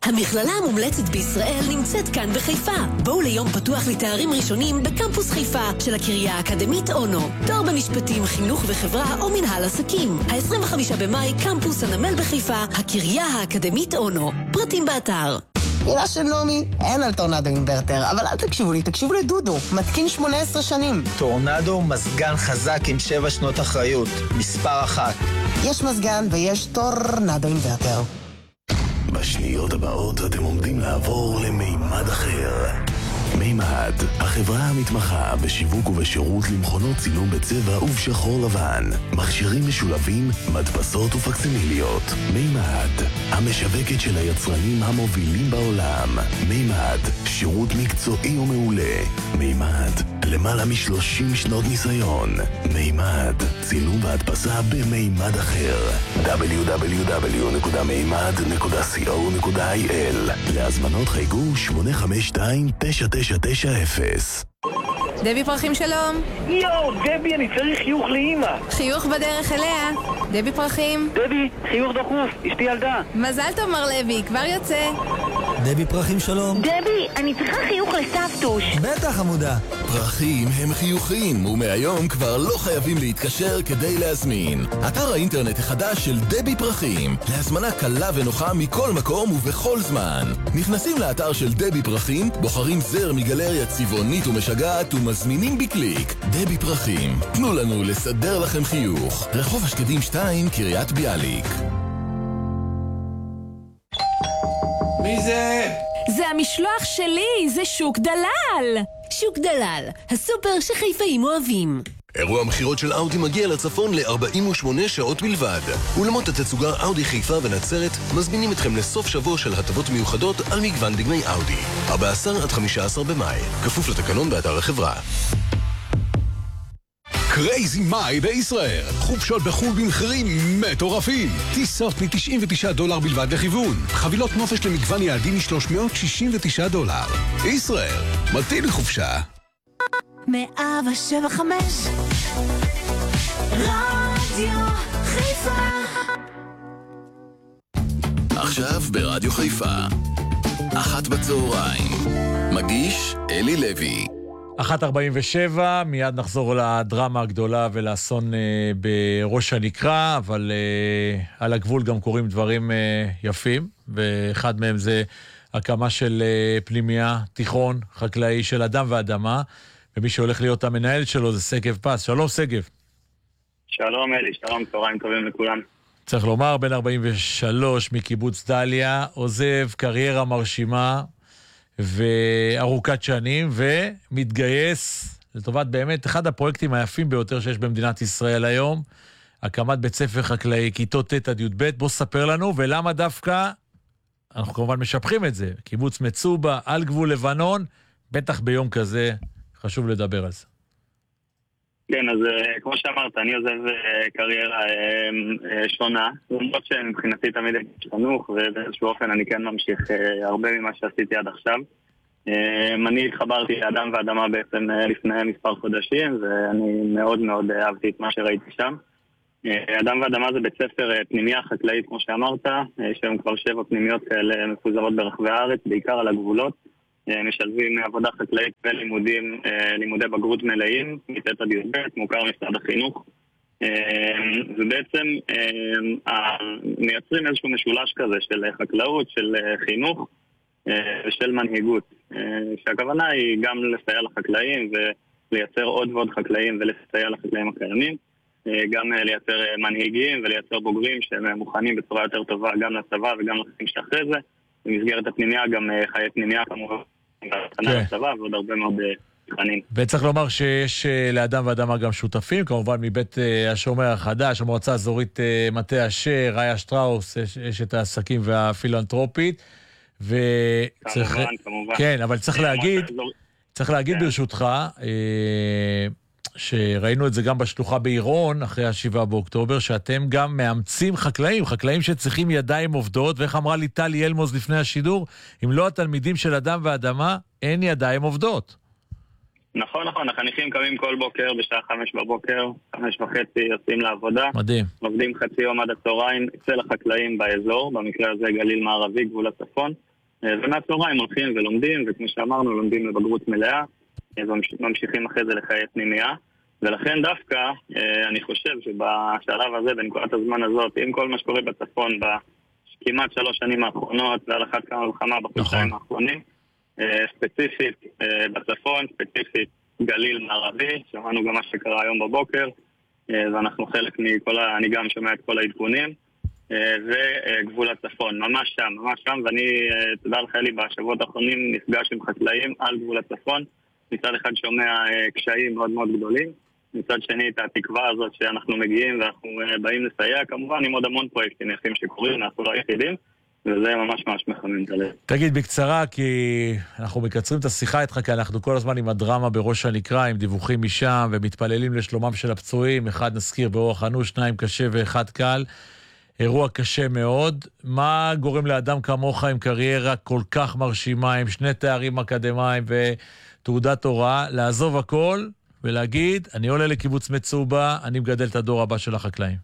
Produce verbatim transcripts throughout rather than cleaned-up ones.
המכללה המומלצת בישראל נמצאת כאן בחיפה. בואו ליום פתוח לתארים ראשונים בקמפוס חיפה של הקריה האקדמית אונו. תואר במשפטים, חינוך וחברה או מנהל עסקים. ה-עשרים וחמישה במאי, קמפוס הנמל בחיפה, הקריה האקדמית אונו. פרטים באתר. מילה של נעמי, אין על טורנדו אינברטר, אבל אל תקשיבו לי, תקשיבו לדודו, מתקין שמונה עשרה שנים. טורנדו מזגן חזק עם שבע שנות אחריות, מספר אחת. יש מזגן ויש טורנדו אינברטר. בשניות הבאות אתם עומדים לעבור למימד אחר. מימד, החברה המתמחה בשיווק ובשירות למכונות צילום בצבע ובשחור לבן, מכשירים משולבים, מדפסות ופקסימיליות. מימד, המשווקת של היצרנים המובילים בעולם. מימד, שירות מקצועי ומעולה. מימד, למעלה משלושים שנות ניסיון. מימד, צילום והדפסה במימד אחר. דאבליו דאבליו דאבליו נקודה מימד נקודה סי או נקודה איי אל. להזמנות חייגו שמונה חמש שתיים תשע תשע תשע אפס. דבי פרחים שלום. יואו, דבי, אני צריך חיוך לאמא. חיוך בדרך אליה. דבי פרחים. דבי, חיוך דחוף, אשתי ילדה. מזל טוב מר לוי, כבר יוצא. דבי פרחים שלום. דבי, אני צריכה חיוך לסבתוש. בטח עמודה. פרחים הם חיוכים, ומהיום כבר לא חייבים להתקשר כדי להזמין. אתר האינטרנט החדש של דבי פרחים, להזמנה קלה ונוחה מכל מקום ובכל זמן. נכנסים לאתר של דבי פרחים, בוחרים זר מגלריה צבעונית ומשגעת ומזמינים בקליק. דבי פרחים, תנו לנו לסדר לכם חיוך. רחוב השקדים שתיים, קריית ביאליק. מי זה? זה המשלוח שלי, זה שוק דלל. שוק דלל, הסופר שחיפאים אוהבים. אירוע המחירות של אאודי מגיע לצפון ל-ארבעים ושמונה שעות בלבד. אולמות התצוגה אאודי חיפה ונצרת מזמינים אתכם לסוף שבוע של הטבות מיוחדות על מגוון דגמי אאודי. ארבעה עשר עד חמישה עשר במאי, כפוף לתקנון באתר החברה. קרייזי מאי בישראל. חופשות בחול במחירים מטורפים. טיסות מ-תשעים ותשעה דולר בלבד לכיוון. חבילות נופש למגוון יעדים מ-שלוש מאות שישים ותשעה דולר. ישראל, מתאים לחופשה. מאה שבע חמש רדיו חיפה. עכשיו ברדיו חיפה. אחת בצהריים. מגיש אלי לוי. אחת ארבעים ושבע, מיד נחזור לדרמה הגדולה ולאסון אה, בראש הנקרה, אבל אה, על הגבול גם קורים דברים אה, יפים, ואחד מהם זה הקמה של אה, פנימייה תיכון חקלאי של אדם ואדמה, ומי שהולך להיות המנהל שלו זה שגב פס. שלום שגב. שלום אלי, שלום, צהריים טובים לכולם. צריך לומר, בן ארבעים ושלוש מקיבוץ דליה, עוזב קריירה מרשימה, וארוכת שנים, ומתגייס לטובת באמת אחד הפרויקטים היפים ביותר שיש במדינת ישראל היום, הקמת בית ספר חקלאי, כיתות ט' עד י"ב. בוא ספר לנו, ולמה דווקא, אנחנו כמובן משבחים את זה, קיבוץ מצובה, על גבול לבנון, בטח ביום כזה, חשוב לדבר על זה. כן, אז כמו שאמרת, אני עוזב קריירה שונה, למרות שמבחינתי תמיד הייתי חנוך, ובאיזשהו אופן אני כן ממשיך הרבה ממה שעשיתי עד עכשיו. אני התחברתי לאדם ואדמה בעצם לפני מספר חודשים, ואני מאוד מאוד אהבתי את מה שראיתי שם. אדם ואדמה זה בית ספר פנימייה חקלאית, כמו שאמרת, שהיום כבר שבע פנימיות כאלה מפוזרות ברחבי הארץ, בעיקר על הגבולות. משלבים עבודה חקלאית ולימודים, לימודי בגרות מלאים, מט' עד י"ב, מוכר משרד החינוך. ובעצם מייצרים איזשהו משולש כזה של חקלאות, של חינוך ושל מנהיגות. שהכוונה היא גם לסייע לחקלאים ולייצר עוד ועוד חקלאים ולסייע לחקלאים הקיימים. גם לייצר מנהיגים ולייצר בוגרים שהם מוכנים בצורה יותר טובה גם לצבא וגם לחיים שאחרי זה. במסגרת הפנימיה גם חיי פנימיה כמובן. לצבא ועוד הרבה מאוד תכנים. וצריך לומר שיש לאדם ואדמה גם שותפים, כמובן מבית השומר החדש, המועצה האזורית מטה אשר, ראיה שטראוס, יש את העסקים והפילנטרופית, וצריך... כמובן, כמובן. כן, אבל צריך להגיד, צריך להגיד ברשותך, שראינו את זה גם בשלוחה בעירון, אחרי השבעה באוקטובר, שאתם גם מאמצים חקלאים, חקלאים שצריכים ידיים עובדות, ואיך אמרה לי טלי אלמוז לפני השידור, אם לא התלמידים של אדם ואדמה, אין ידיים עובדות. נכון, נכון, החניכים קמים כל בוקר בשעה חמש בבוקר, חמש וחצי יוצאים לעבודה. מדהים. עובדים חצי יום עד הצהריים אצל החקלאים באזור, במקרה הזה גליל מערבי, גבול הצפון, ומהצהריים הולכים ולומדים, וכמו שאמרנו, לומדים לבגרות מלאה, וממשיכים אחרי זה לחיי פנימייה. ולכן דווקא, אני חושב שבשלב הזה, בנקודת הזמן הזאת, עם כל מה שקורה בצפון, בכמעט שלוש שנים האחרונות, ועל אחת כמה וכמה בחודשיים האחרונים, ספציפית בצפון, ספציפית גליל מערבי, שמענו גם מה שקרה היום בבוקר, ואנחנו חלק מכל ה... אני גם שומע את כל העדכונים, וגבול הצפון, ממש שם, ממש שם, ואני, תדע לך לי, בשבועות האחרונים נפגש עם חקלאים על גבול הצפון, מצד אחד שומע קשיים מאוד מאוד גדולים, מצד שני את התקווה הזאת שאנחנו מגיעים ואנחנו באים לסייע, כמובן עם עוד המון פרויקטים יפים שקורים, אנחנו לא היחידים, וזה ממש ממש מחמם את הלב. תגיד בקצרה, כי אנחנו מקצרים את השיחה איתך, כי אנחנו כל הזמן עם הדרמה בראש הנקרא, עם דיווחים משם, ומתפללים לשלומם של הפצועים, אחד נזכיר באורח אנוש, שניים קשה ואחד קל, אירוע קשה מאוד. מה גורם לאדם כמוך עם קריירה כל כך מרשימה, עם שני תארים אקדמיים ותעודת הוראה, לעזוב הכל ולהגיד, אני עולה לקיבוץ מצובה, אני מגדל את הדור הבא של החקלאים?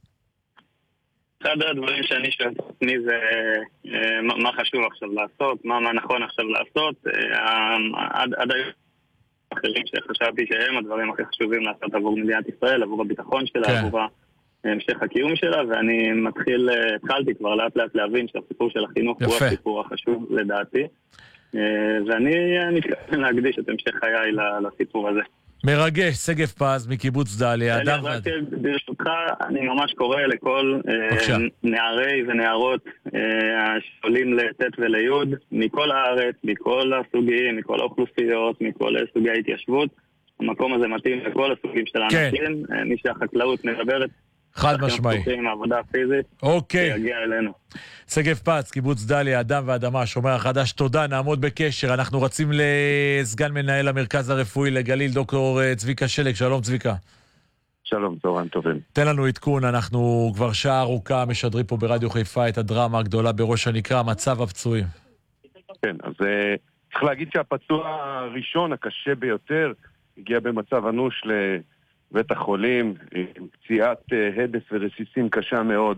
אחד הדברים שאני שואל את עצמי זה מה חשוב עכשיו לעשות, מה, מה נכון עכשיו לעשות. עד, עד היום אחרים שחשבתי שהם הדברים הכי חשובים לעשות עבור מדינת ישראל, עבור הביטחון שלה, כן. עבור המשך הקיום שלה, ואני מתחיל, התחלתי כבר לאט לאט להבין שהסיפור של החינוך יפה. הוא הסיפור החשוב לדעתי, ואני מתכוון להקדיש את המשך חיי לסיפור הזה. מרגש, שגב פז מקיבוץ דליה. ברשותך, אני ממש קורא לכל נערי ונערות שעולים לתת וליוד, מכל הארץ, מכל הסוגים, מכל האוכלוסיות, מכל סוגי ההתיישבות. המקום הזה מתאים לכל הסוגים של האנשים, מי שהחקלאות מדברת. חד משמעי. עבודה פיזית, אוקיי. שיגיע אלינו. שגב פז, קיבוץ דליה, אדם ואדמה, השומר החדש, תודה, נעמוד בקשר. אנחנו רצים לסגן מנהל המרכז הרפואי לגליל, דוקטור צביקה שלג. שלום צביקה. שלום, צהריים טובים. תן לנו עדכון, אנחנו כבר שעה ארוכה משדרים פה ברדיו חיפה את הדרמה הגדולה בראש הנקרא, מצב הפצועים. כן, אז צריך להגיד שהפצוע הראשון, הקשה ביותר, הגיע במצב אנוש ל... בית החולים, עם פציעת הדף ורסיסים קשה מאוד,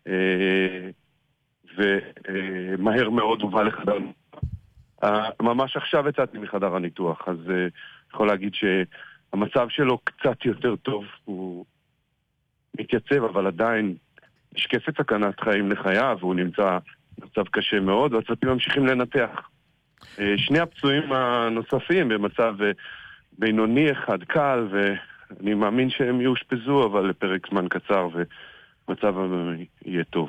ומהר מאוד הובא לחדר. ממש עכשיו יצאתי מחדר הניתוח, אז יכול להגיד שהמצב שלו קצת יותר טוב, הוא מתייצב, אבל עדיין נשקפת סכנת חיים לחייו, והוא נמצא במצב קשה מאוד, והצוותים ממשיכים לנתח. שני הפצועים הנוספים במצב בינוני אחד קל, ו... אני מאמין שהם יאושפזו, אבל לפרק זמן קצר, ומצב יהיה טוב.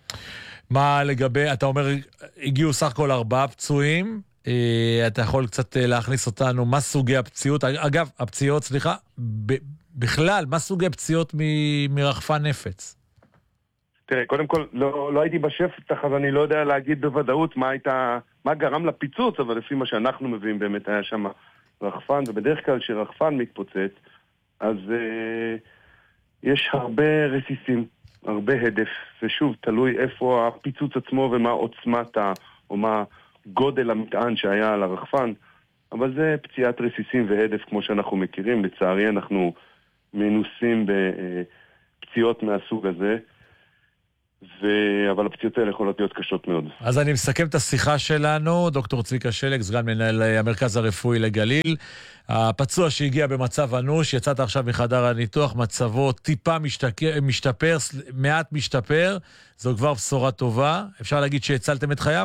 מה לגבי, אתה אומר, הגיעו סך הכל ארבעה פצועים, אתה יכול קצת להכניס אותנו, מה סוגי הפציעות? אגב, הפציעות, סליחה, בכלל, מה סוגי פציעות מרחפן נפץ? תראה, קודם כל, לא, לא הייתי בשטח, אז אני לא יודע להגיד בוודאות מה הייתה, מה גרם לפיצוץ, אבל לפי מה שאנחנו מביאים, באמת היה שם רחפן, ובדרך כלל שרחפן מתפוצץ, אז uh, יש הרבה רסיסים, הרבה הדף, ושוב, תלוי איפה הפיצוץ עצמו ומה עוצמת ה... או מה גודל המטען שהיה על הרחפן, אבל זה פציעת רסיסים והדף כמו שאנחנו מכירים. לצערי אנחנו מנוסים בפציעות מהסוג הזה, ו... אבל הפציעות האלה יכולות להיות קשות מאוד. אז אני מסכם את השיחה שלנו, דוקטור צביקה שלג, סגן מנהל המרכז הרפואי לגליל. הפצוע שהגיע במצב אנוש, יצאת עכשיו מחדר הניתוח, מצבו טיפה משתפר, משתפר, מעט משתפר, זו כבר בשורה טובה. אפשר להגיד שהצלתם את חייו?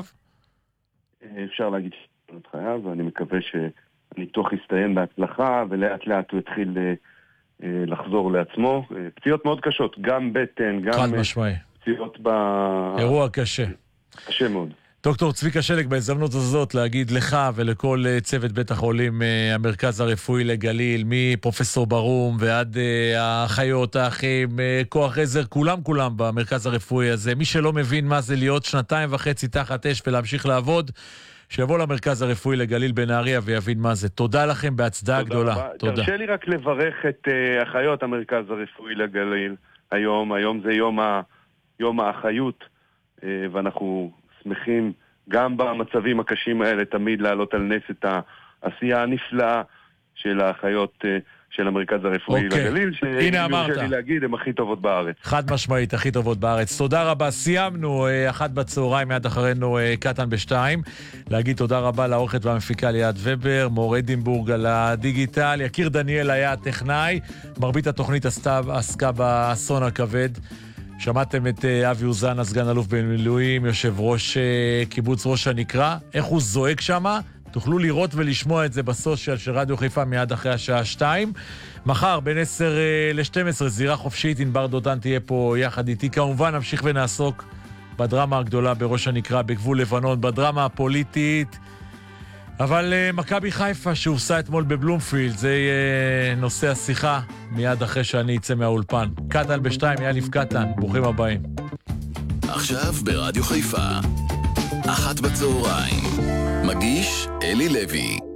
אפשר להגיד שהצלתם את חייו, ואני מקווה שהניתוח יסתיים בהצלחה, ולאט לאט הוא יתחיל לחזור לעצמו. פציעות מאוד קשות, גם בטן, גם... חד משמעי. פציעות ב... אירוע קשה. קשה מאוד. דוקטור צביקה שלג, בהזדמנות הזאת להגיד לך ולכל צוות בית החולים המרכז הרפואי לגליל, מפרופסור ברום ועד האחיות, האחים, כוח עזר, כולם כולם במרכז הרפואי הזה. מי שלא מבין מה זה להיות שנתיים וחצי תחת אש ולהמשיך לעבוד, שיבוא למרכז הרפואי לגליל בנהריה ויבין מה זה. תודה לכם, בהצדעה גדולה. תודה. תרשה לי רק לברך את אחיות המרכז הרפואי לגליל היום. היום זה יום ה... יום האחיות, ואנחנו שמחים גם במצבים הקשים האלה תמיד לעלות על נס את העשייה הנפלאה של האחיות של המרכז הרפואי אוקיי. לגליל, הנה אמרת. שיורשה לי להגיד, הן הכי טובות בארץ. חד משמעית, הכי טובות בארץ. תודה רבה, סיימנו, אחת בצהריים, מיד אחרינו קטן בשתיים. להגיד תודה רבה לעורכת והמפיקה ליאת ובר, מור אדינבורג על הדיגיטל, יקיר דניאל היה הטכנאי, מרבית התוכנית עסקה באסון הכבד. שמעתם את אבי אוזן, הסגן אלוף במילואים, יושב ראש קיבוץ ראש הנקרה, איך הוא זועק שמה? תוכלו לראות ולשמוע את זה בסושיאל של רדיו חיפה מיד אחרי השעה שתיים. מחר בין עשר ל-שתים עשרה זירה חופשית, ענבר דותן תהיה פה יחד איתי. כמובן נמשיך ונעסוק בדרמה הגדולה בראש הנקרה בגבול לבנון, בדרמה הפוליטית. אבל uh, מכבי חיפה שהופסה אתמול בבלומפילד, זה uh, נושא השיחה מיד אחרי שאני אצא מהאולפן. קטן בשתיים, יאליף קטן, ברוכים הבאים. עכשיו ברדיו חיפה, אחת בצהריים, מגיש אלי לוי.